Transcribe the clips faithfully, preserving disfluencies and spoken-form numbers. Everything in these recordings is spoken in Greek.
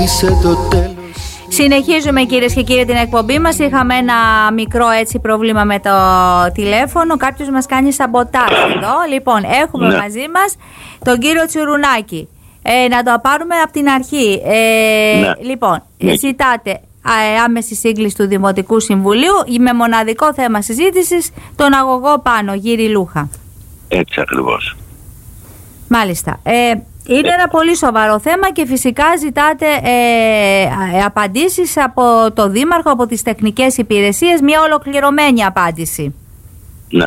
Συνεχίζουμε, κυρίες και κύριοι, την εκπομπή μας. Είχαμε ένα μικρό έτσι πρόβλημα με το τηλέφωνο. Κάποιος μας κάνει σαμποτάζ εδώ. Λοιπόν, έχουμε ναι. μαζί μας τον κύριο Τσουρουνάκη. Ε, να το πάρουμε από την αρχή. Ε, ναι. Λοιπόν, ναι. ζητάτε άμεση σύγκληση του Δημοτικού Συμβουλίου με μοναδικό θέμα συζήτησης τον αγωγό πάνω, γύρι Λούχα. Έτσι ακριβώς. Μάλιστα. Ε, είναι ε. ένα πολύ σοβαρό θέμα και φυσικά ζητάτε ε, ε, απαντήσεις από το Δήμαρχο, από τις τεχνικές υπηρεσίες, μια ολοκληρωμένη απάντηση. Ναι.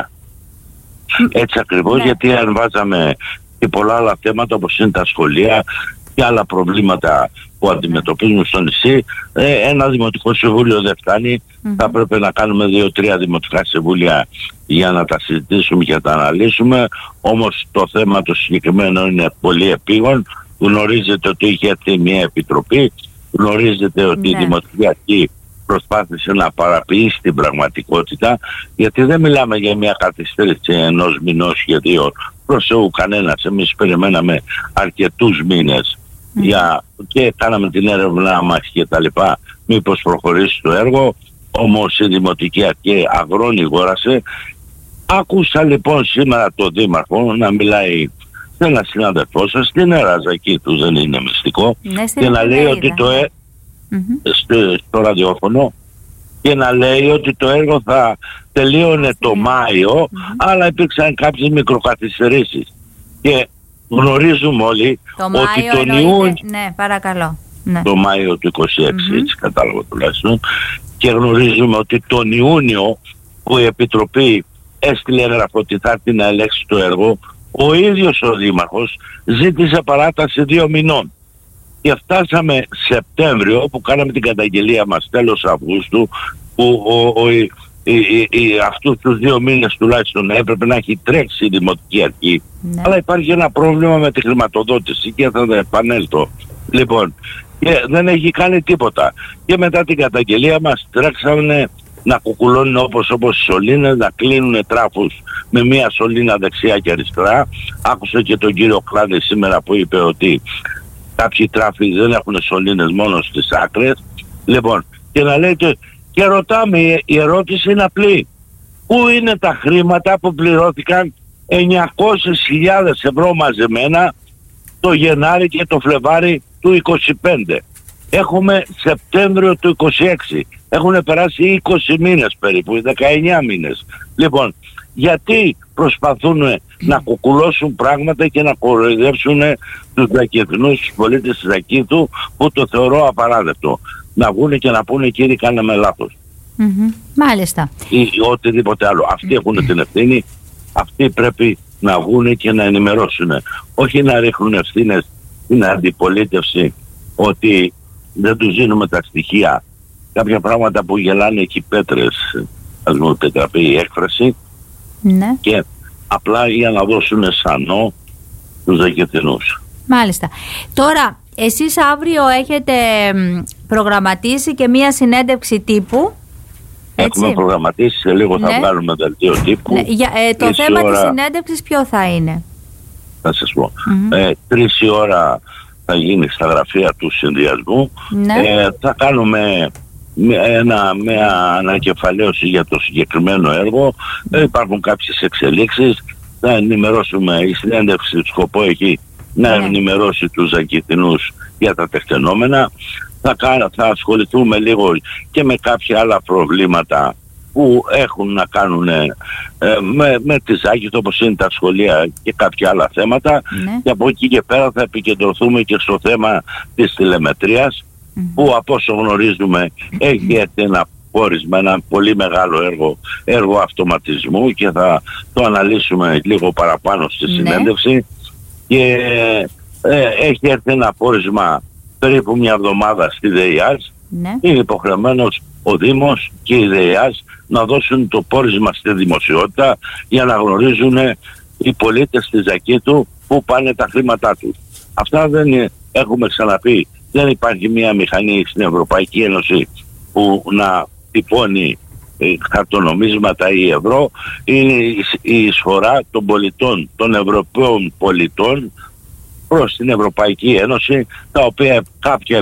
Έτσι ακριβώς, ναι. γιατί αν βάζαμε και πολλά άλλα θέματα όπως είναι τα σχολεία και άλλα προβλήματα που αντιμετωπίζουν στο νησί, ε, ένα Δημοτικό Συμβούλιο δεν φτάνει. Mm-hmm. Θα πρέπει να κάνουμε δύο-τρία Δημοτικά Συμβούλια για να τα συζητήσουμε και να τα αναλύσουμε. Όμως το θέμα το συγκεκριμένο είναι πολύ επίγον. Γνωρίζετε ότι είχε έρθει μια επιτροπή. Γνωρίζετε ότι yeah. η Δημοτική Αρχή προσπάθησε να παραποιήσει την πραγματικότητα, γιατί δεν μιλάμε για μια καθυστέρηση ενός μηνός και δύο. Προς Θεού κανένας. Εμείς περιμέναμε αρκετούς μήνες mm. για... και κάναμε την έρευνά μας και τα λοιπά, μήπως προχωρήσει το έργο. Όμως η Δημοτική Αρχή αγρόνι γόρασε. Άκουσα λοιπόν σήμερα το Δήμαρχο να μιλάει σε ένα συνάδελφό σας, την Εραζακή του, δεν είναι μυστικό, ναι, και να λέει ότι το ε... mm-hmm. στο, στο ραδιόφωνο, και να λέει ότι το έργο θα τελείωνε mm-hmm. το Μάιο, mm-hmm. αλλά υπήρξαν κάποιες μικροκαθυστερήσεις. Και γνωρίζουμε όλοι το ότι τον Ιούνιο... Ναι, παρακαλώ. Ναι. Το Μάιο του είκοσι έξι, mm-hmm. έτσι κατάλαβα τουλάχιστον. Και γνωρίζουμε ότι τον Ιούνιο που η Επιτροπή έστειλε έγγραφο ότι θα έρθει να ελέγξει το έργο, ο ίδιος ο Δήμαρχος ζήτησε παράταση δύο μηνών. Και φτάσαμε Σεπτέμβριο που κάναμε την καταγγελία μας τέλος Αυγούστου, που ο, ο, η, η, η, αυτούς τους δύο μήνες τουλάχιστον έπρεπε να έχει τρέξει η Δημοτική Αρχή. Ναι. Αλλά υπάρχει ένα πρόβλημα με τη χρηματοδότηση και θα επανέλθω. Λοιπόν, και δεν έχει κάνει τίποτα. Και μετά την καταγγελία μας τρέξανε να κουκουλώνουν όπως όπως οι σωλήνες, να κλείνουν τράφους με μία σωλήνα δεξιά και αριστερά. Άκουσα και τον κύριο Κλάδη σήμερα που είπε ότι κάποιοι τράφοι δεν έχουν σωλήνες μόνο στις άκρες. Λοιπόν, και να λέτε, και ρωτάμε, η ερώτηση είναι απλή. Πού είναι τα χρήματα που πληρώθηκαν εννιακόσιες χιλιάδες ευρώ μαζεμένα το Γενάρη και το Φλεβάρι του είκοσι πέντε. Έχουμε Σεπτέμβριο του είκοσι έξι. Έχουν περάσει είκοσι μήνες περίπου, δεκαεννιά μήνες. Λοιπόν, γιατί προσπαθούν να κουκουλώσουν πράγματα και να κοροϊδεύσουν τους Ζακηθινούς, τους πολίτες της Ζακήθου, που το θεωρώ απαράδεκτο. Να βγουν και να πούνε, κύριοι, κάναμε λάθος. Mm-hmm. Μάλιστα. Ή οτιδήποτε άλλο. Αυτοί mm-hmm. έχουν την ευθύνη. Αυτοί πρέπει να βγουν και να ενημερώσουν. Όχι να ρίχνουν ευθύνες στην αντιπολίτευση ότι δεν τους δίνουμε τα στοιχεία. Κάποια πράγματα που γελάνε εκεί πέτρες, ας μου επιτραπεί η έκφραση, ναι. και απλά για να δώσουν σανό τους Ζακηθινούς. Μάλιστα. Τώρα, εσείς αύριο έχετε προγραμματίσει και μία συνέντευξη τύπου. Έχουμε έτσι. προγραμματίσει, σε λίγο ναι. θα βγάλουμε δελτίο τύπου. Ναι. Για, ε, το θέμα ώρα... της συνέντευξης ποιο θα είναι? Θα σας πω. Mm-hmm. Ε, τρεις η ώρα θα γίνει στα γραφεία του συνδυασμού. Ναι. Ε, θα κάνουμε ένα, μια ανακεφαλαίωση για το συγκεκριμένο έργο. Mm. Υπάρχουν κάποιες εξελίξεις. Θα ενημερώσουμε, η συνέντευξη σκοπό έχει να mm. ενημερώσει τους Ζακηθινούς για τα τεκτενόμενα. Θα, θα ασχοληθούμε λίγο και με κάποια άλλα προβλήματα που έχουν να κάνουν ε, με, με τη Ζάκηθο, όπως είναι τα σχολεία και κάποια άλλα θέματα. Ναι. Και από εκεί και πέρα θα επικεντρωθούμε και στο θέμα της τηλεμετρίας, mm-hmm. που από όσο γνωρίζουμε έχει έρθει ένα πόρισμα, ένα πολύ μεγάλο έργο, έργο αυτοματισμού, και θα το αναλύσουμε λίγο παραπάνω στη συνέντευξη. Ναι. Και ε, έχει έρθει ένα πόρισμα περίπου μια εβδομάδα στη ΔΕΙΑΣ. Ναι. Είναι υποχρεωμένος ο Δήμος και η ΔΕΙΑΣ να δώσουν το πόρισμα στη δημοσιότητα για να γνωρίζουν οι πολίτες της Ζακήθου πού πάνε τα χρήματά τους. Αυτά δεν είναι, έχουμε ξαναπεί, δεν υπάρχει μια μηχανή στην Ευρωπαϊκή Ένωση που να τυπώνει χαρτονομίσματα ή ευρώ. Είναι η εισφορά των πολιτών, των Ευρωπαίων πολιτών προς την Ευρωπαϊκή Ένωση, τα οποία κάποια